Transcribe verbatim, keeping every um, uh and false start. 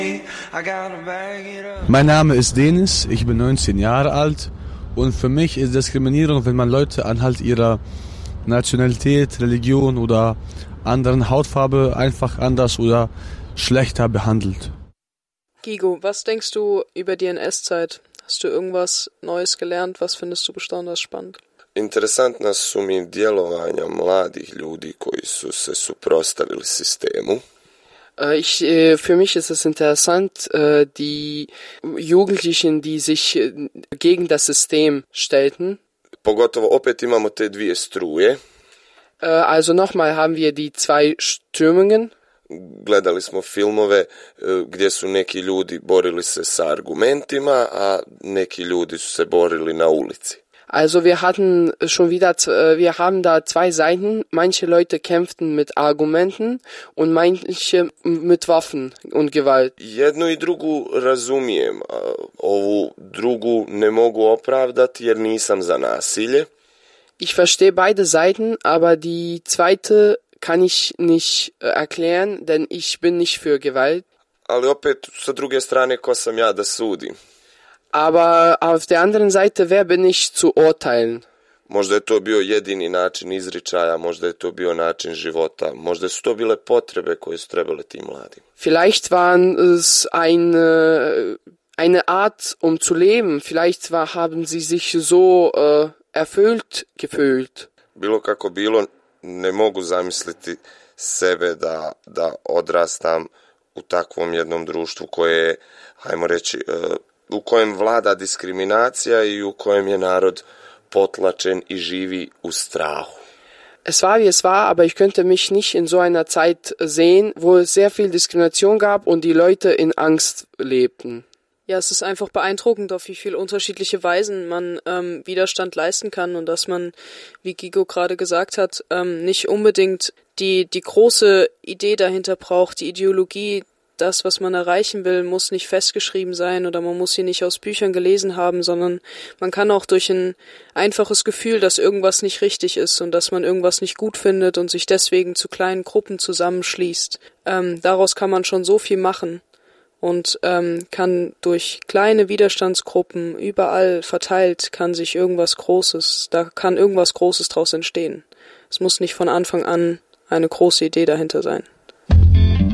Mein Name ist Denis, ich bin neunzehn Jahre alt und für mich ist Diskriminierung, wenn man Leute anhand ihrer Nationalität, Religion oder anderen Hautfarbe einfach anders oder schlechter behandelt. Gigo, was denkst du über die N S-Zeit? Hast du irgendwas Neues gelernt? Was findest du besonders spannend? Interesantna su mi djelovanja mladih ljudi koji su se suprotstavili sistemu. Ich, für mich ist es interessant, die Jugendlichen, die sich gegen das System stellten. Pogotovo opet imamo te dvije struje. Also nochmal haben wir die zwei Strömungen. Gledali smo filmove gdje su neki ljudi borili se sa argumentima, a neki ljudi su se borili na ulici. Also wir hatten schon wieder, wir haben da zwei Seiten. Manche Leute kämpften mit Argumenten und manche mit Waffen und Gewalt. Jednu i drugu razumijem. Ovu drugu ne mogu opravdati jer nisam za nasilje. Ich verstehe beide Seiten, aber die zweite kann ich nicht erklären, denn ich bin nicht für Gewalt. Ali opet sa druge strane ko sam ja da sudim. Aber auf der anderen Seite, wer bin ich zu urteilen? Možda je to bio jedini način izričaja, možda je to bio način života, možda su to bile potrebe koje su trebale tim mladim. Vielleicht waren es eine, eine Art, um zu leben. Vielleicht war, haben sie sich so äh, erfüllt gefühlt. Bilo kako bilo, ne mogu zamisliti sebe da, da odrastam u takvom jednom društvu koje je, hajmo reći, uh, u kojem vlada diskriminacija i u kojem je narod potlačen i živi u strahu. Es war wie es war, aber ich könnte mich nicht in so einer Zeit sehen, wo es sehr viel Diskrimination gab und die Leute in Angst lebten. Ja, es ist einfach beeindruckend, auf wie viele unterschiedliche Weisen man ähm, Widerstand leisten kann und dass man, wie Gigo gerade gesagt hat, ähm, nicht unbedingt die, die große Idee dahinter braucht, die Ideologie. Das, was man erreichen will, muss nicht festgeschrieben sein oder man muss sie nicht aus Büchern gelesen haben, sondern man kann auch durch ein einfaches Gefühl, dass irgendwas nicht richtig ist und dass man irgendwas nicht gut findet und sich deswegen zu kleinen Gruppen zusammenschließt. Ähm, daraus kann man schon so viel machen und ähm, kann durch kleine Widerstandsgruppen überall verteilt, kann sich irgendwas Großes, da kann irgendwas Großes draus entstehen. Es muss nicht von Anfang an eine große Idee dahinter sein.